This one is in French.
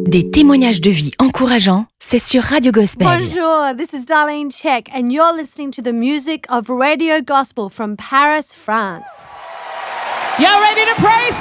Des témoignages de vie encourageants, c'est sur Radio Gospel. Bonjour, this is Darlene Check, and you're listening to the music of Radio Gospel from Paris, France. Y'all ready to praise